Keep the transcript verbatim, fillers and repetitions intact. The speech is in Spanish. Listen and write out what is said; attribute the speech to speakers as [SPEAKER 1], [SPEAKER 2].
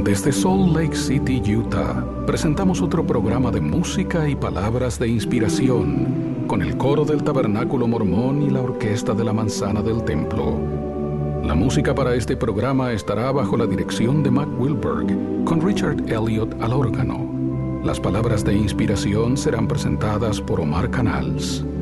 [SPEAKER 1] Desde Salt Lake City, Utah, presentamos otro programa de música y palabras de inspiración con el coro del Tabernáculo Mormón y la orquesta de la Manzana del Templo. La música para este programa estará bajo la dirección de Mac Wilberg, con Richard Elliott al órgano. Las palabras de inspiración serán presentadas por Omar Canals.